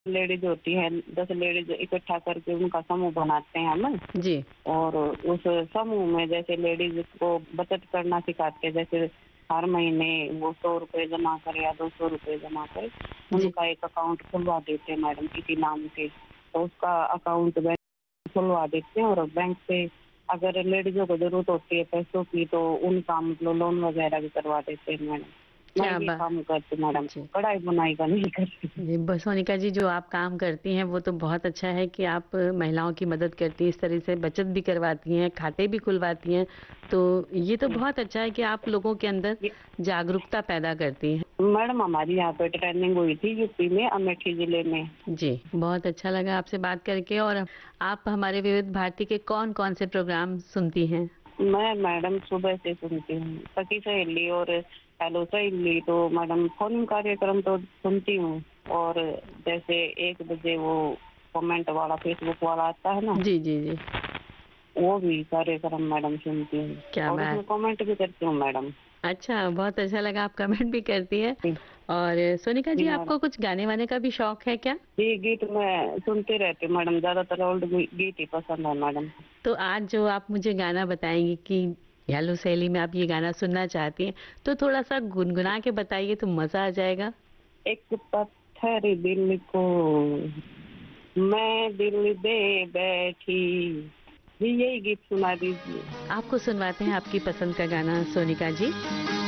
Ladies होती है, 10 ladies इकट्ठा करके उनका समूह बनाते हैं हम। जी, और उस समूह में जैसे लेडीज को बचत करना सिखाते हैं, जैसे हर महीने वो 100 रुपए जमा करे या 200 रुपए जमा करे, जी। उनका एक अकाउंट खुलवा देते हैं मैडम किसी नाम से। तो उसका अकाउंट बैंक खुलवा देते हैं, और बैंक से अगर लेडीजों को जरूरत होती है पैसों की तो उनका मतलब लोन वगैरह भी करवा देते हैं मैडम। मैं क्या ये बात! काम करती हूँ मैडम, जी। कढ़ाई बुनाई का नहीं करती। जी, सोनिका जी, जो आप काम करती हैं वो तो बहुत अच्छा है कि आप महिलाओं की मदद करती हैं, इस तरह से बचत भी करवाती हैं, खाते भी खुलवाती हैं। तो ये तो बहुत अच्छा है कि आप लोगों के अंदर ये जागरूकता पैदा करती हैं। मैडम हमारी यहाँ पे ट्रेनिंग हुई थी यूपी में, अमेठी जिले में। जी, बहुत अच्छा लगा आपसे बात करके। और आप हमारे विविध भारती के कौन-कौन से प्रोग्राम सुनती हैं? मैं मैडम सुबह से सुनती हूँ, सखी सहेली और हेलो सहेली, तो मैडम फोन कार्यक्रम तो सुनती हूँ। और जैसे 1 बजे वो कमेंट वाला फेसबुक वाला आता है ना, जी, जी, जी। वो भी कार्यक्रम मैडम सुनती हूँ, क्या और बात! उसमें कमेंट भी करती हूँ मैडम। अच्छा, बहुत अच्छा लगा आप कमेंट भी करती हैं। जी और सोनिका जी जी, मैडम। आपको कुछ गाने-वाने का भी शौक है क्या? जी, गीत मैं सुनती रहती हूँ मैडम, ज्यादातर ओल्ड गीत ही पसंद है मैडम। तो आज जो आप मुझे गाना बताएँगी कि हेलो सहेली में आप ये गाना सुनना चाहती हैं, तो थोड़ा-सा गुनगुना के बताइए तो मज़ा आ जाएगा। एक पत्थर दिल को मैं दिल दे बैठी, जी यही गीत सुना दीजिए। आपको सुनवाते हैं आपकी पसंद का गाना सोनिका जी।